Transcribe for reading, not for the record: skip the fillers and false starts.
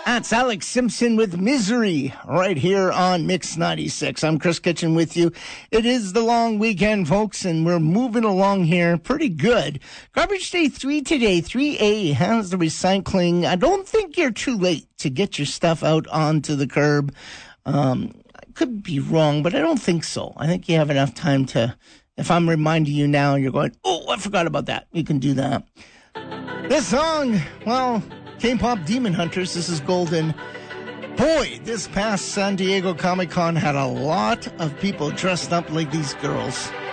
That's Alex Simpson with Misery right here on Mix 96. I'm Chris Kitchen with you. It is the long weekend, folks, and we're moving along here pretty good. Garbage Day 3 today. 3A has the recycling. I don't think you're too late to get your stuff out onto the curb. I could be wrong, but I don't think so. I think you have enough time to, if I'm reminding you now, you're going, oh, I forgot about that. You can do that. This song, well, K-pop Demon Hunters, this is Golden. Boy, this past San Diego Comic-Con had a lot of people dressed up like these girls.